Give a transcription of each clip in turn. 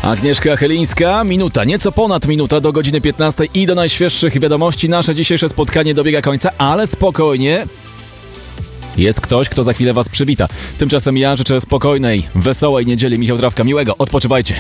Agnieszka Chylińska, minuta, nieco ponad minuta do godziny 15 i do najświeższych wiadomości. Nasze dzisiejsze spotkanie dobiega końca, ale spokojnie. Jest ktoś, kto za chwilę was przywita. Tymczasem ja życzę spokojnej, wesołej niedzieli. Michał Trawka, miłego. Odpoczywajcie.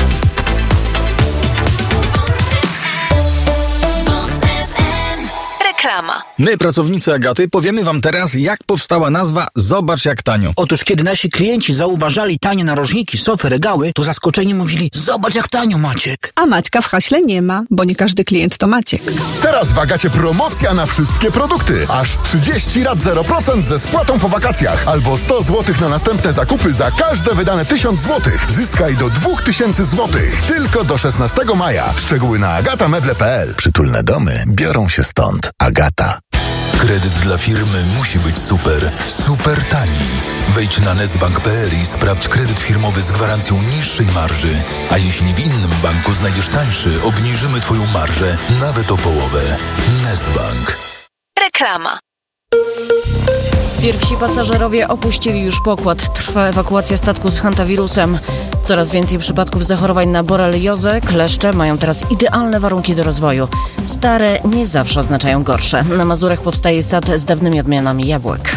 My, pracownicy Agaty, powiemy wam teraz, jak powstała nazwa Zobacz jak tanio. Otóż kiedy nasi klienci zauważali tanie narożniki, sofy, regały, to zaskoczeni mówili: zobacz jak tanio, Maciek. A Maćka w haśle nie ma, bo nie każdy klient to Maciek. Teraz w Agacie promocja na wszystkie produkty. Aż 30 rat 0% ze spłatą po wakacjach. Albo 100 zł na następne zakupy za każde wydane 1000 zł. Zyskaj do 2000 zł. Tylko do 16 maja. Szczegóły na agatameble.pl. Przytulne domy biorą się stąd. Agata. Kredyt dla firmy musi być super, super tani. Wejdź na nestbank.pl i sprawdź kredyt firmowy z gwarancją niższej marży. A jeśli w innym banku znajdziesz tańszy, obniżymy twoją marżę nawet o połowę. Nestbank. Reklama. Pierwsi pasażerowie opuścili już pokład. Trwa ewakuacja statku z hantawirusem. Coraz więcej przypadków zachorowań na boreliozę. Kleszcze mają teraz idealne warunki do rozwoju. Stare nie zawsze oznaczają gorsze. Na Mazurach powstaje sad z dawnymi odmianami jabłek.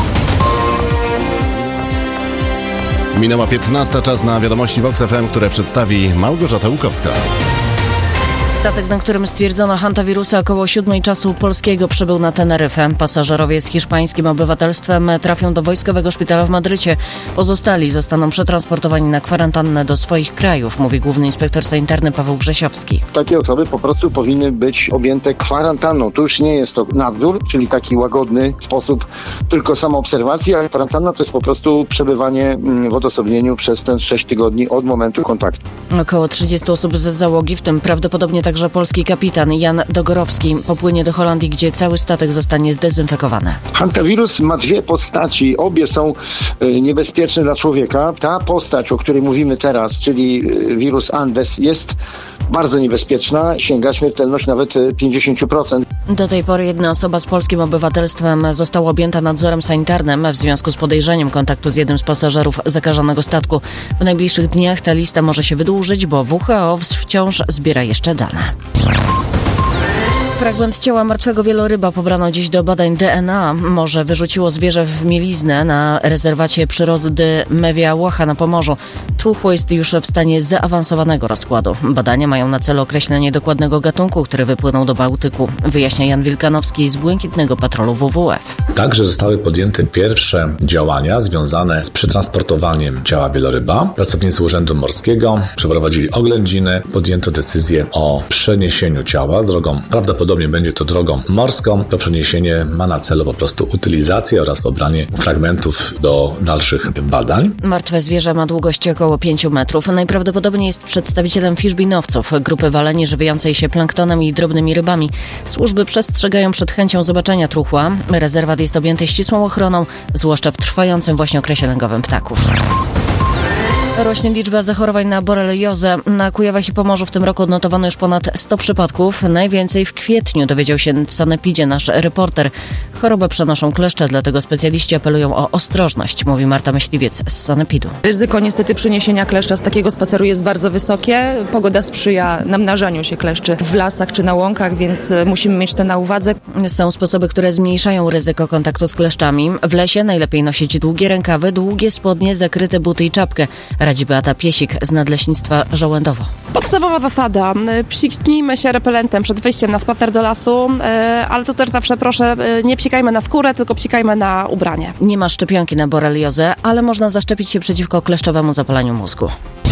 Minęła 15, czas na wiadomości Vox FM, które przedstawi Małgorzata Łukowska. Statek, na którym stwierdzono hantawirusa około 7 czasu polskiego, przybył na Teneryfę. Pasażerowie z hiszpańskim obywatelstwem trafią do wojskowego szpitala w Madrycie. Pozostali zostaną przetransportowani na kwarantannę do swoich krajów, mówi główny inspektor sanitarny Paweł Grzesiowski. Takie osoby po prostu powinny być objęte kwarantanną. Tu już nie jest to nadzór, czyli taki łagodny sposób, tylko samoobserwacja. Kwarantanna to jest po prostu przebywanie w odosobnieniu przez ten 6 tygodni od momentu kontaktu. Około 30 osób z załogi, w tym prawdopodobnie także polski kapitan Jan Dogorowski, popłynie do Holandii, gdzie cały statek zostanie zdezynfekowany. Hantawirus ma dwie postaci. Obie są niebezpieczne dla człowieka. Ta postać, o której mówimy teraz, czyli wirus Andes, jest bardzo niebezpieczna. Sięga śmiertelność nawet 50%. Do tej pory jedna osoba z polskim obywatelstwem została objęta nadzorem sanitarnym w związku z podejrzeniem kontaktu z jednym z pasażerów zakażonego statku. W najbliższych dniach ta lista może się wydłużyć, bo WHO wciąż zbiera jeszcze dane. Fragment ciała martwego wieloryba pobrano dziś do badań DNA. Morze wyrzuciło zwierzę w mieliznę na rezerwacie przyrody Mewia Łocha na Pomorzu. Truchło jest już w stanie zaawansowanego rozkładu. Badania mają na celu określenie dokładnego gatunku, który wypłynął do Bałtyku, wyjaśnia Jan Wilkanowski z Błękitnego Patrolu WWF. Także zostały podjęte pierwsze działania związane z przetransportowaniem ciała wieloryba. Pracownicy Urzędu Morskiego przeprowadzili oględziny, podjęto decyzję o przeniesieniu ciała drogą, prawdopodobnie będzie to drogą morską. To przeniesienie ma na celu po prostu utylizację oraz pobranie fragmentów do dalszych badań. Martwe zwierzę ma długość około 5 metrów. Najprawdopodobniej jest przedstawicielem fiszbinowców, grupy waleni żywiącej się planktonem i drobnymi rybami. Służby przestrzegają przed chęcią zobaczenia truchła. Rezerwat jest objęty ścisłą ochroną, zwłaszcza w trwającym właśnie okresie lęgowym ptaków. Rośnie liczba zachorowań na boreliozę. Na Kujawach i Pomorzu w tym roku odnotowano już ponad 100 przypadków. Najwięcej w kwietniu, dowiedział się w sanepidzie nasz reporter. Chorobę przenoszą kleszcze, dlatego specjaliści apelują o ostrożność, mówi Marta Myśliwiec z sanepidu. Ryzyko niestety przeniesienia kleszcza z takiego spaceru jest bardzo wysokie. Pogoda sprzyja namnażaniu się kleszczy w lasach czy na łąkach, więc musimy mieć to na uwadze. Są sposoby, które zmniejszają ryzyko kontaktu z kleszczami. W lesie najlepiej nosić długie rękawy, długie spodnie, zakryte buty i czapkę. Radzi Beata Piesik z Nadleśnictwa Żołędowo. Podstawowa zasada. Psiknijmy się repelentem przed wyjściem na spacer do lasu, ale to też zawsze proszę, nie psikajmy na skórę, tylko psikajmy na ubranie. Nie ma szczepionki na boreliozę, ale można zaszczepić się przeciwko kleszczowemu zapalaniu mózgu.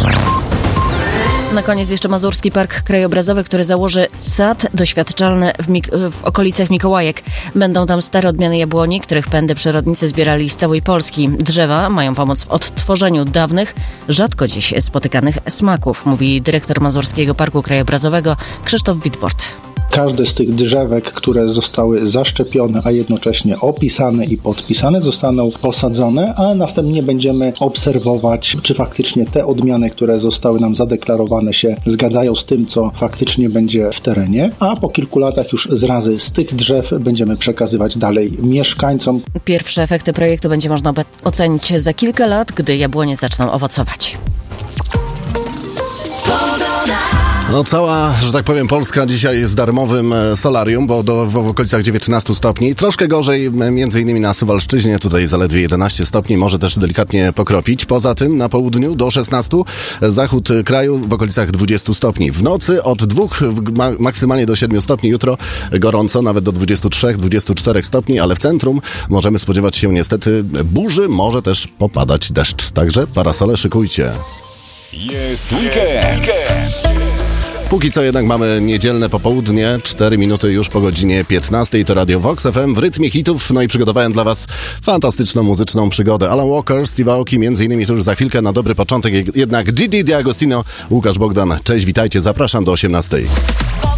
Na koniec jeszcze Mazurski Park Krajobrazowy, który założy sad doświadczalny w okolicach Mikołajek. Będą tam stare odmiany jabłoni, których pędy przyrodnicy zbierali z całej Polski. Drzewa mają pomóc w odtworzeniu dawnych, rzadko dziś spotykanych smaków, mówi dyrektor Mazurskiego Parku Krajobrazowego Krzysztof Witbord. Każde z tych drzewek, które zostały zaszczepione, a jednocześnie opisane i podpisane, zostaną posadzone, a następnie będziemy obserwować, czy faktycznie te odmiany, które zostały nam zadeklarowane, się zgadzają z tym, co faktycznie będzie w terenie, a po kilku latach już zrazy z tych drzew będziemy przekazywać dalej mieszkańcom. Pierwsze efekty projektu będzie można ocenić za kilka lat, gdy jabłonie zaczną owocować. No cała, że tak powiem, Polska dzisiaj jest darmowym solarium, bo w okolicach 19 stopni. Troszkę gorzej, między innymi na Suwalszczyźnie, tutaj zaledwie 11 stopni, może też delikatnie pokropić. Poza tym na południu do 16, zachód kraju w okolicach 20 stopni. W nocy od 2 maksymalnie do 7 stopni, jutro gorąco, nawet do 23-24 stopni, ale w centrum możemy spodziewać się niestety burzy, może też popadać deszcz. Także parasole szykujcie. Jest weekend! Póki co jednak mamy niedzielne popołudnie, 4 minuty już po godzinie 15. To Radio Vox FM w rytmie hitów. No i przygotowałem dla Was fantastyczną muzyczną przygodę. Alan Walker, Steve Aoki, między innymi to już za chwilkę na dobry początek. Jednak Gigi D'Agostino, Łukasz Bogdan. Cześć, witajcie, zapraszam do 18.